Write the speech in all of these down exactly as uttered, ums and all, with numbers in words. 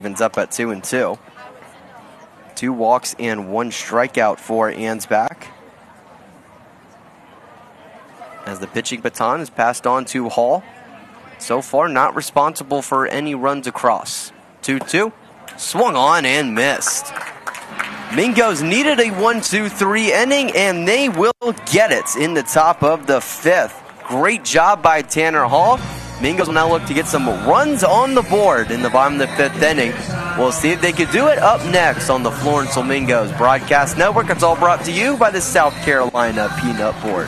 Evens up at two and two. Two walks and one strikeout for Ansbach. As the pitching baton is passed on to Hall. So far, not responsible for any runs across. two two. Swung on and missed. Mingos needed a one two three inning, and they will get it in the top of the fifth. Great job by Tanner Hall. Mingos will now look to get some runs on the board in the bottom of the fifth inning. We'll see if they could do it up next on the Florence Mingos Broadcast Network. It's all brought to you by the South Carolina Peanut Board.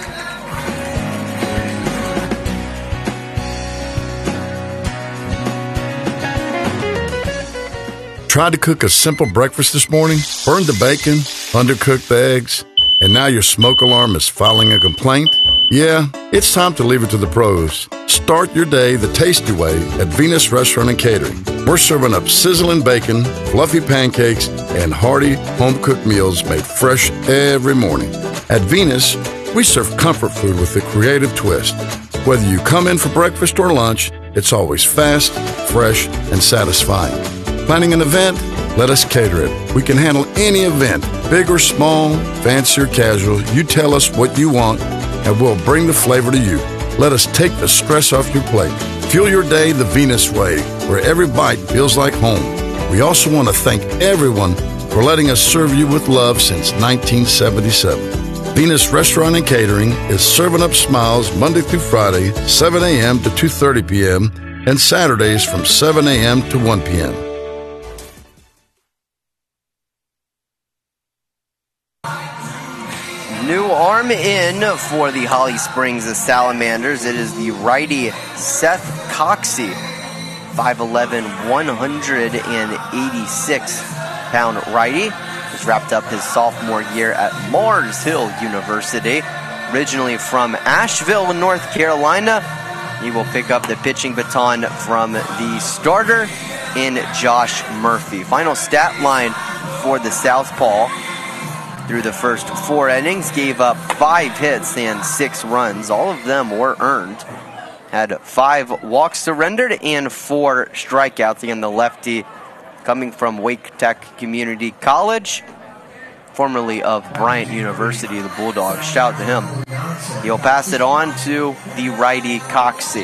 Tried to cook a simple breakfast this morning, burned the bacon, undercooked the eggs, and now your smoke alarm is filing a complaint? Yeah, it's time to leave it to the pros. Start your day the tasty way at Venus Restaurant and Catering. We're serving up sizzling bacon, fluffy pancakes, and hearty home-cooked meals made fresh every morning. At Venus, we serve comfort food with a creative twist. Whether you come in for breakfast or lunch, it's always fast, fresh, and satisfying. Planning an event? Let us cater it. We can handle any event, big or small, fancy or casual. You tell us what you want, and we'll bring the flavor to you. Let us take the stress off your plate. Fuel your day the Venus way, where every bite feels like home. We also want to thank everyone for letting us serve you with love since nineteen seventy-seven. Venus Restaurant and Catering is serving up smiles Monday through Friday, seven a.m. to two thirty p.m., and Saturdays from seven a.m. to one p.m. New arm in for the Holly Springs Salamanders. It is the righty Seth Coxey, five eleven, one hundred eighty-six pound righty. He's wrapped up his sophomore year at Mars Hill University. Originally from Asheville, North Carolina, he will pick up the pitching baton from the starter in Josh Murphy. Final stat line for the Southpaw. Through the first four innings, gave up five hits and six runs. All of them were earned. Had five walks surrendered and four strikeouts. Again, the lefty coming from Wake Tech Community College, formerly of Bryant University, the Bulldogs. Shout out to him. He'll pass it on to the righty Coxey.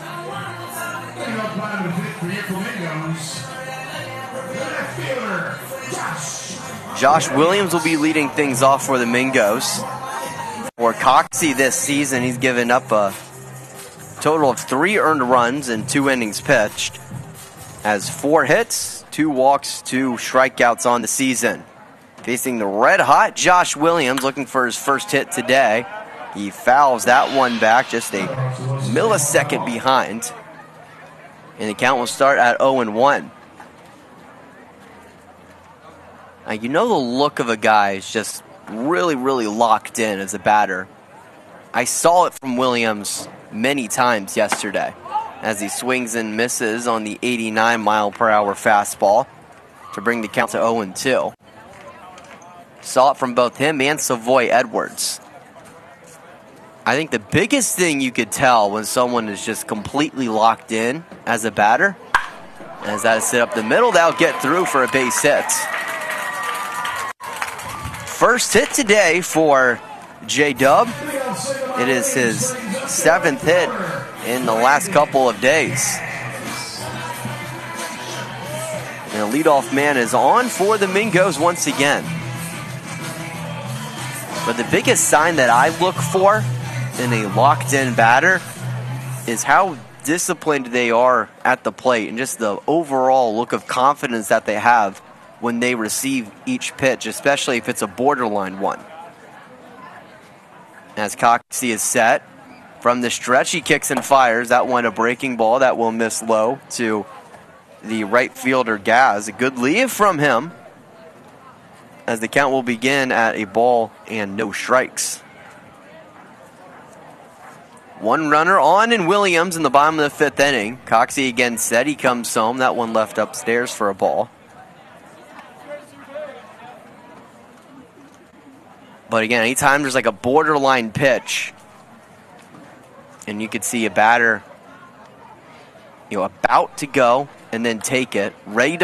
Josh Williams will be leading things off for the Mingos. For Coxey this season, he's given up a total of three earned runs and two innings pitched. Has four hits, two walks, two strikeouts on the season. Facing the red-hot Josh Williams, looking for his first hit today. He fouls that one back, just a millisecond behind. And the count will start at oh and one. Now, you know the look of a guy is just really, really locked in as a batter. I saw it from Williams many times yesterday as he swings and misses on the eighty-nine mile per hour fastball to bring the count to oh and two. Saw it from both him and Savoy Edwards. I think the biggest thing you could tell when someone is just completely locked in as a batter is that sit up the middle, they'll get through for a base hit. First hit today for J-Dub. It is his seventh hit in the last couple of days. And the leadoff man is on for the Mingos once again. But the biggest sign that I look for in a locked-in batter is how disciplined they are at the plate and just the overall look of confidence that they have when they receive each pitch, especially if it's a borderline one. As Coxey is set from the stretch, he kicks and fires. That one a breaking ball that will miss low to the right fielder Gaz. A good lead from him as the count will begin at a ball and no strikes. One runner on in Williams in the bottom of the fifth inning. Coxey again set. He comes home. That one left upstairs for a ball. But again, anytime there's like a borderline pitch and you could see a batter, you know, about to go and then take it, ready to